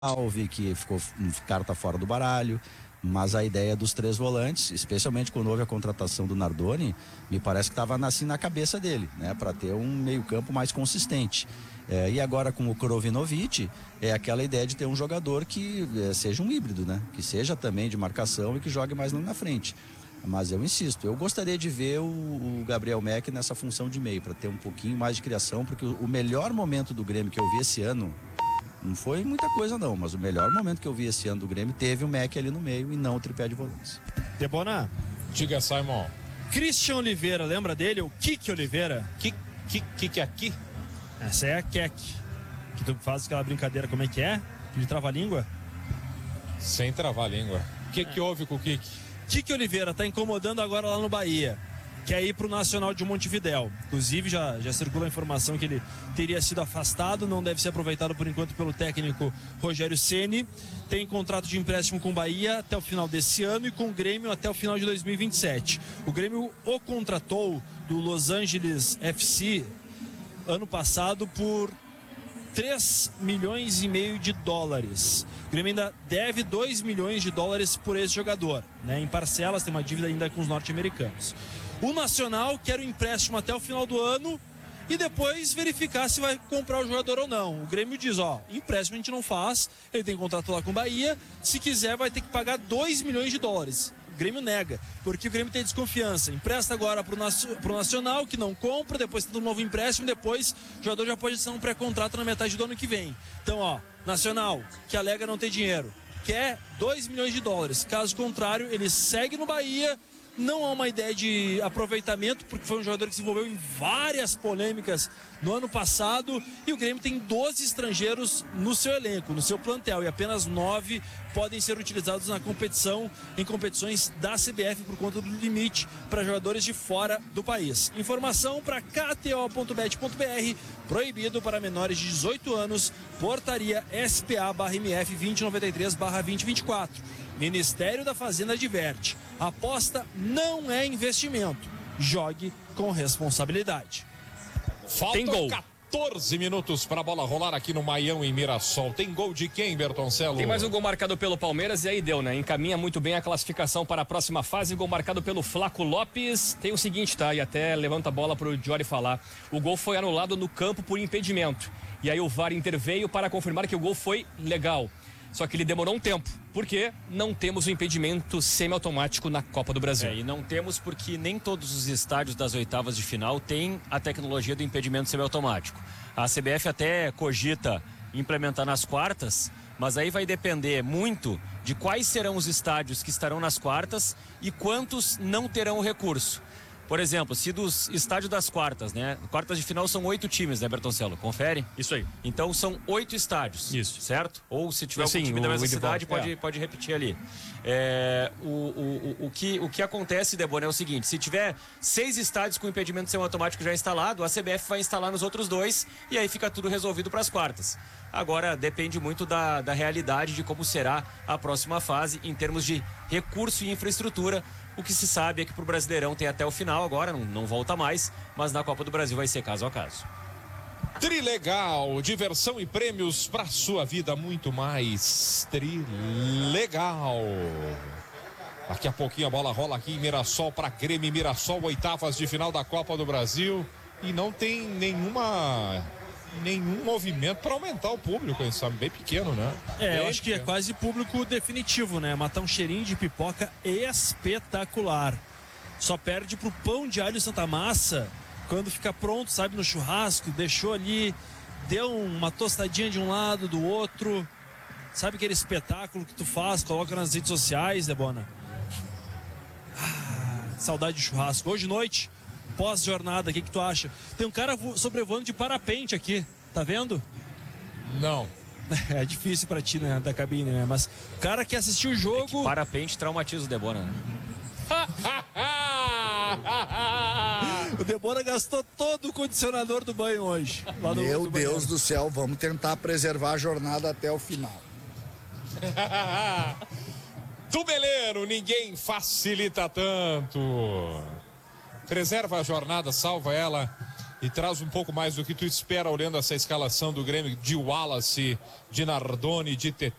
vi que ficou carta fora do baralho, mas a ideia dos 3 volantes, especialmente quando houve a contratação do Nardoni, me parece que estava assim na cabeça dele, né, para ter um meio-campo mais consistente. E agora com o Krovinovic, é aquela ideia de ter um jogador que seja um híbrido, né, que seja também de marcação e que jogue mais lá na frente. Mas eu insisto, eu gostaria de ver o Gabriel Meck nessa função de meio, para ter um pouquinho mais de criação, porque o melhor momento do Grêmio que eu vi esse ano, não foi muita coisa não, mas o melhor momento que eu vi esse ano do Grêmio teve o Meck ali no meio e não o tripé de volantes. Debona. Diga, Simon. Christian Oliveira, lembra dele? O Kiki Oliveira. Que é aqui? Essa é a Kek. Que tu faz aquela brincadeira, como é que é? De trava-língua? Sem travar a língua. O que houve com o Kiki? Kiki Oliveira tá incomodando agora lá no Bahia. Quer ir para o Nacional de Montevidéu. Inclusive já circula a informação que ele teria sido afastado, não deve ser aproveitado por enquanto pelo técnico Rogério Ceni. Tem contrato de empréstimo com o Bahia até o final desse ano e com o Grêmio até o final de 2027. O Grêmio o contratou do Los Angeles FC ano passado por 3,5 milhões de dólares. O Grêmio ainda deve 2 milhões de dólares por esse jogador, né? Em parcelas, tem uma dívida ainda com os norte-americanos. O Nacional quer o empréstimo até o final do ano e depois verificar se vai comprar o jogador ou não. O Grêmio diz, empréstimo a gente não faz, ele tem contrato lá com o Bahia, se quiser vai ter que pagar 2 milhões de dólares. O Grêmio nega, porque o Grêmio tem desconfiança. Empresta agora pro Nacional, que não compra, depois tem um novo empréstimo, depois o jogador já pode ser um pré-contrato na metade do ano que vem. Então, Nacional, que alega não ter dinheiro, quer 2 milhões de dólares. Caso contrário, ele segue no Bahia. Não há uma ideia de aproveitamento, porque foi um jogador que se envolveu em várias polêmicas no ano passado. E o Grêmio tem 12 estrangeiros no seu elenco, no seu plantel. E apenas 9 podem ser utilizados na competição, em competições da CBF, por conta do limite para jogadores de fora do país. Informação para kto.bet.br, proibido para menores de 18 anos, portaria SPA/MF 2093/2024. Ministério da Fazenda adverte: aposta não é investimento. Jogue com responsabilidade. Faltam 14 minutos para a bola rolar aqui no Maião, em Mirassol. Tem gol de quem, Bertoncello? Tem mais um gol marcado pelo Palmeiras e aí deu, né? Encaminha muito bem a classificação para a próxima fase. Gol marcado pelo Flaco Lopes. Tem o seguinte, tá? E até levanta a bola para o Diori falar. O gol foi anulado no campo por impedimento. E aí o VAR interveio para confirmar que o gol foi legal. Só que ele demorou um tempo, porque não temos o impedimento semiautomático na Copa do Brasil. E não temos porque nem todos os estádios das oitavas de final têm a tecnologia do impedimento semiautomático. A CBF até cogita implementar nas quartas, mas aí vai depender muito de quais serão os estádios que estarão nas quartas e quantos não terão o recurso. Por exemplo, se dos estádios das quartas, né? Quartas de final são 8 times, né, Bertoncello? Confere? Isso aí. Então são 8 estádios. Isso. Certo? Ou se tiver Assim, algum time da mesma cidade, volta, pode repetir ali. O que acontece, Debona, é o seguinte: se tiver 6 estádios com impedimento semiautomático já instalado, a CBF vai instalar nos outros 2 e aí fica tudo resolvido para as quartas. Agora, depende muito da realidade de como será a próxima fase em termos de recurso e infraestrutura. O que se sabe é que pro Brasileirão tem até o final agora, não volta mais, mas na Copa do Brasil vai ser caso a caso. Trilegal, diversão e prêmios para sua vida, muito mais. Trilegal. Daqui a pouquinho a bola rola aqui em Mirassol para Grêmio Mirassol, oitavas de final da Copa do Brasil. E não tem nenhum movimento para aumentar o público, quem sabe, bem pequeno, né? Eu acho que é quase público definitivo, né? Matar um cheirinho de pipoca espetacular. Só perde pro pão de alho Santa Massa quando fica pronto, sabe, no churrasco, deixou ali, deu uma tostadinha de um lado, do outro. Sabe aquele espetáculo que tu faz, coloca nas redes sociais, Debona? Saudade de churrasco. Hoje de noite, pós-jornada, o que tu acha? Tem um cara sobrevoando de parapente aqui, tá vendo? Não. É difícil pra ti, né, da cabine, né? Mas o cara que assistiu o jogo... Parapente traumatiza o Debona, né? O Debona gastou todo o condicionador do banho hoje. Meu Deus do céu, vamos tentar preservar a jornada até o final. Tubeleiro, ninguém facilita tanto. Preserva a jornada, salva ela e traz um pouco mais do que tu espera olhando essa escalação do Grêmio, de Wallace, de Nardoni, de TT.